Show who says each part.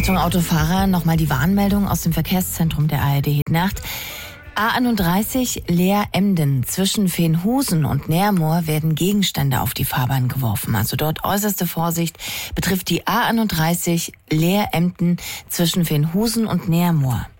Speaker 1: Achtung Autofahrer, nochmal die Warnmeldung aus dem Verkehrszentrum der ARD Nacht. A31 Leer-Emden zwischen Veenhusen und Neermoor werden Gegenstände auf die Fahrbahn geworfen. Also dort äußerste Vorsicht betrifft die A31 Leer-Emden zwischen Veenhusen und Neermoor.